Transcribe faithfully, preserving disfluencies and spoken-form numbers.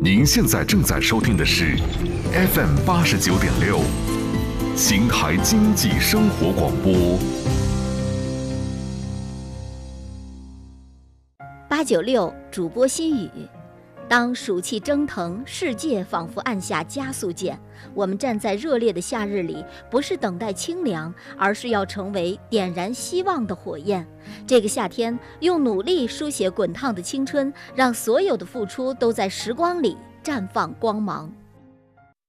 您现在正在收听的是 F M 八十九点六，邢台经济生活广播。 八九六主播心语。当暑气蒸腾，世界仿佛按下加速键，我们站在热烈的夏日里，不是等待清凉，而是要成为点燃希望的火焰。这个夏天，用努力书写滚烫的青春，让所有的付出都在时光里绽放光芒。